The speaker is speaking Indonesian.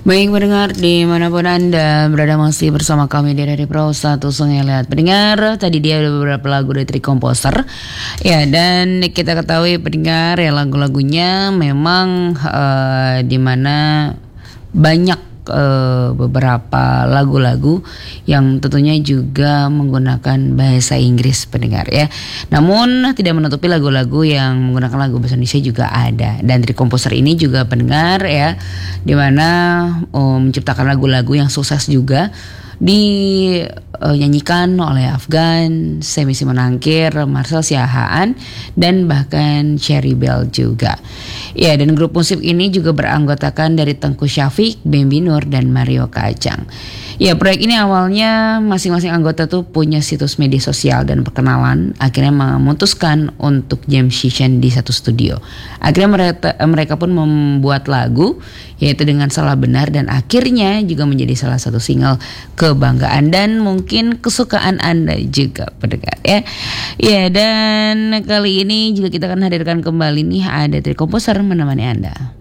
Baik pendengar dimanapun Anda berada, masih bersama kami di Radio Pro 1 Sungai Liat. Pendengar, tadi dia ada beberapa lagu dari Three Composer. Ya, dan kita ketahui pendengar ya, lagu-lagunya memang dimana banyak beberapa lagu-lagu yang tentunya juga menggunakan bahasa Inggris pendengar ya. Namun tidak menutupi lagu-lagu yang menggunakan lagu bahasa Indonesia juga ada. Dan Three Composer ini juga pendengar ya, dimana menciptakan lagu-lagu yang sukses juga dinyanyikan oleh Afgan, Semi Simanangkir, Marcel Siahaan, dan bahkan Cherry Bell juga. Ya, dan grup musik ini juga beranggotakan dari Tengku Syafiq, Bambi Nur, dan Mario Kacang. Ya, proyek ini awalnya masing-masing anggota tuh punya situs media sosial dan perkenalan. Akhirnya memutuskan untuk jam session di satu studio. Akhirnya mereka pun membuat lagu, yaitu Dengan Salah Benar, dan akhirnya juga menjadi salah satu single kebanggaan dan mungkin kesukaan Anda juga pendengar ya. Ya, dan kali ini juga kita akan hadirkan kembali nih ada Three Composer menemani Anda.